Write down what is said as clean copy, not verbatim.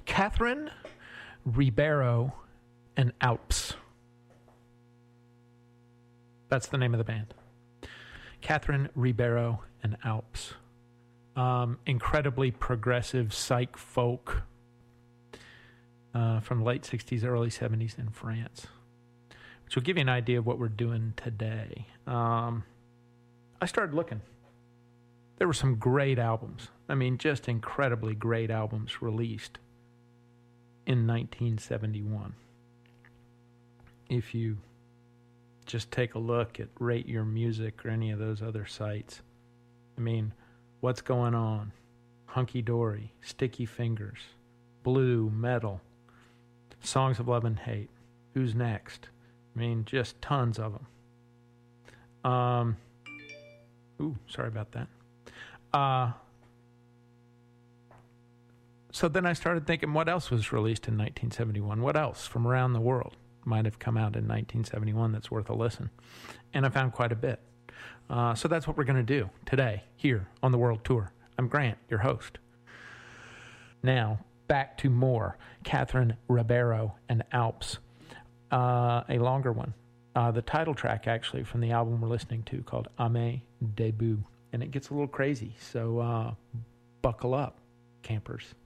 Catherine Ribeiro and Alps. That's the name of the band. Catherine Ribeiro and Alps. Incredibly progressive psych folk from the late 60s, early 70s in France. Which will give you an idea of what we're doing today. I started looking. There were some great albums. I mean, just incredibly great albums released in 1971. If you just take a look at Rate Your Music or any of those other sites, I mean, What's Going On, Hunky Dory, Sticky Fingers, Blue, Metal, Songs of Love and Hate, Who's Next? I mean, just tons of them. Sorry about that. So then I started thinking, what else was released in 1971? What else from around the world might have come out in 1971 that's worth a listen? And I found quite a bit. So that's what we're going to do today here on the World Tour. I'm Grant, your host. Now, back to more Catherine Ribeiro and Alps, a longer one. The title track, actually, from the album we're listening to called Ame Debut. And it gets a little crazy, so buckle up, campers.